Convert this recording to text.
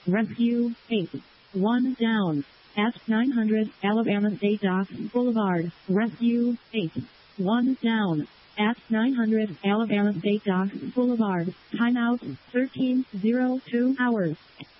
Rescue 8. 1 down. At 900 Alabama State Docks Boulevard. Rescue 8. 1 down. At 900 Alabama State Docks Boulevard. Timeout 13:02 hours.